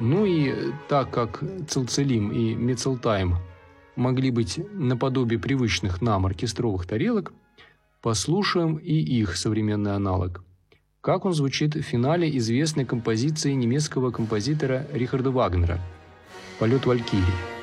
Ну и так как Цилцилим и Мецелтайм могли быть наподобие привычных нам оркестровых тарелок, послушаем и их современный аналог. Как он звучит в финале известной композиции немецкого композитора Рихарда Вагнера «Полет Валькирий».